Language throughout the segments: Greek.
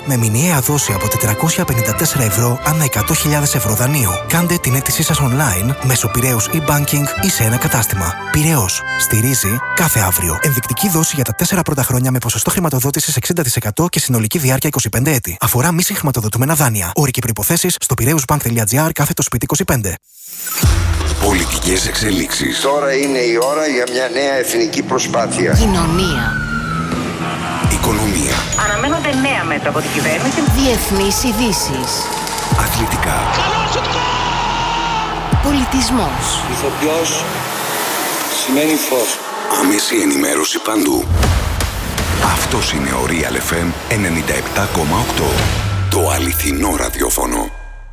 Με μηνιαία δόση από 454 ευρώ ανά 100.000 ευρώ δανείου. Κάντε την αίτησή σας online μέσω Πειραιώς e-banking ή σε ένα κατάστημα. Πειραιώς. Στηρίζει κάθε αύριο. Ενδεικτική δόση για τα 4 πρώτα χρόνια με ποσοστό χρηματοδότησης 60% και συνολική διάρκεια 25 έτη. Αφορά μη συγχρηματοδοτούμενα δάνεια. Όροι και προϋποθέσεις στο piraeusbank.gr/25. Πολιτικές εξελίξεις. Τώρα είναι η ώρα για μια νέα εθνική προσπάθεια. Κοινωνία. Οικονομία. Αναμένονται νέα μέτρα από την κυβέρνηση. Διεθνείς ειδήσεις. Αθλητικά. Πολιτισμός. Ηθοποιός σημαίνει φως. Άμεση ενημέρωση παντού. Αυτός είναι ο Real FM 97,8. Το αληθινό ραδιόφωνο.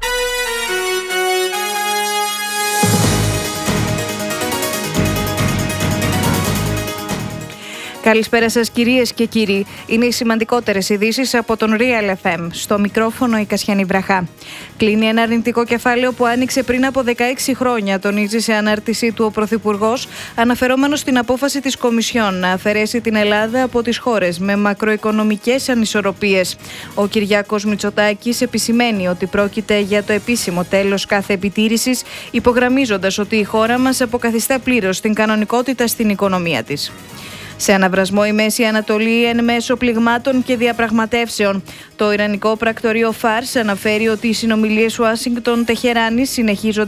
Καλησπέρα σας κυρίες και κύριοι. Είναι οι σημαντικότερες ειδήσεις από τον Real FM. Στο μικρόφωνο η Κασιανή Βραχά. Κλείνει ένα αρνητικό κεφάλαιο που άνοιξε πριν από 16 χρόνια, τονίζει σε ανάρτησή του ο Πρωθυπουργός, αναφερόμενος στην απόφαση της Κομισιόν να αφαιρέσει την Ελλάδα από τις χώρες με μακροοικονομικές ανισορροπίες. Ο Κυριάκος Μητσοτάκης επισημαίνει ότι πρόκειται για το επίσημο τέλος κάθε επιτήρησης, υπογραμμίζοντας ότι η χώρα μας αποκαθιστά πλήρως την κανονικότητα στην οικονομία της. Σε αναβρασμό η Μέση Ανατολή εν μέσω πληγμάτων και διαπραγματεύσεων. Το Ιρανικό πρακτορείο Φάρς αναφέρει ότι οι συνομιλίες Ουάσιγκτον-Τεχεράνης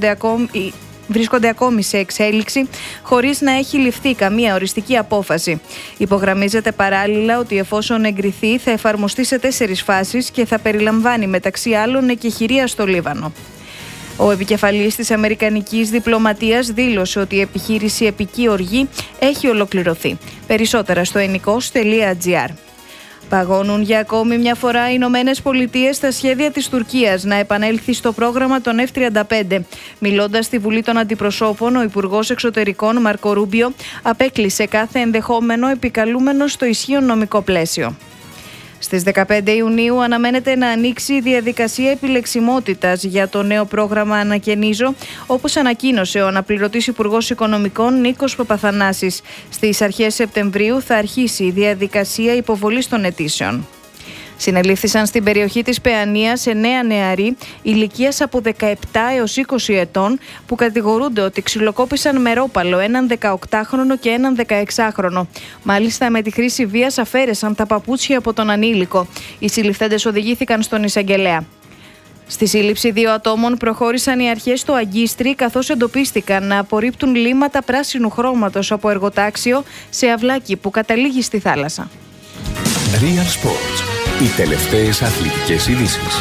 βρίσκονται ακόμη σε εξέλιξη, χωρίς να έχει ληφθεί καμία οριστική απόφαση. Υπογραμμίζεται παράλληλα ότι εφόσον εγκριθεί θα εφαρμοστεί σε 4 φάσεις και θα περιλαμβάνει μεταξύ άλλων εκεχηρία στο Λίβανο. Ο επικεφαλής της Αμερικανικής Διπλωματίας δήλωσε ότι η επιχείρηση Επική Οργή έχει ολοκληρωθεί. Περισσότερα στο ennikos.gr. Παγώνουν για ακόμη μια φορά οι Ηνωμένες Πολιτείες στα σχέδια της Τουρκίας να επανέλθει στο πρόγραμμα των F-35. Μιλώντας στη Βουλή των Αντιπροσώπων, ο Υπουργός Εξωτερικών Μάρκο Ρούμπιο απέκλεισε κάθε ενδεχόμενο επικαλούμενο στο ισχύον νομικό πλαίσιο. Στις 15 Ιουνίου αναμένεται να ανοίξει η διαδικασία επιλεξιμότητας για το νέο πρόγραμμα Ανακαινίζω, όπως ανακοίνωσε ο αναπληρωτής Υπουργός Οικονομικών Νίκος Παπαθανάσης. Στις αρχές Σεπτεμβρίου θα αρχίσει η διαδικασία υποβολής των αιτήσεων. Συνελήφθησαν στην περιοχή της Παιανίας 9 νεαροί ηλικίας από 17 έως 20 ετών που κατηγορούνται ότι ξυλοκόπησαν με ρόπαλο έναν 18χρονο και έναν 16χρονο. Μάλιστα με τη χρήση βίας αφαίρεσαν τα παπούτσια από τον ανήλικο. Οι συλληφθέντες οδηγήθηκαν στον εισαγγελέα. Στη σύλληψη 2 ατόμων προχώρησαν οι αρχές στο Αγκίστρι, καθώς εντοπίστηκαν να απορρίπτουν λίμματα πράσινου χρώματος από εργοτάξιο σε αυλάκι που καταλήγει στη θάλασσα. Real Sports. Οι τελευταίες αθλητικές ειδήσεις.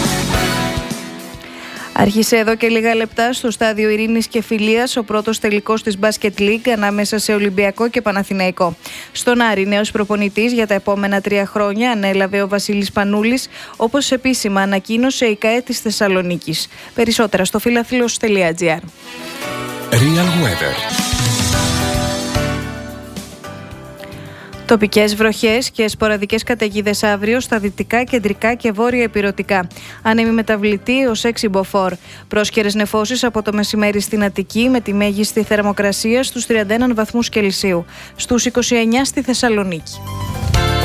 Άρχισε εδώ και λίγα λεπτά στο στάδιο Ειρήνης και Φιλίας ο πρώτος τελικός της Basket League ανάμεσα σε Ολυμπιακό και Παναθηναϊκό. Στον Άρη, νέος προπονητής για τα επόμενα 3 χρόνια ανέλαβε ο Βασίλης Πανούλης, όπως επίσημα ανακοίνωσε η ΚΑΕ της Θεσσαλονίκης. Περισσότερα στο φιλαθλος.gr. Real Weather. Τοπικές βροχές και σποραδικές καταιγίδες αύριο στα δυτικά, κεντρικά και βόρεια ηπειρωτικά. Άνεμη μεταβλητή έως 6 μποφόρ. Πρόσκαιρες νεφώσεις από το μεσημέρι στην Αττική με τη μέγιστη θερμοκρασία στους 31 βαθμούς Κελσίου. Στους 29 στη Θεσσαλονίκη.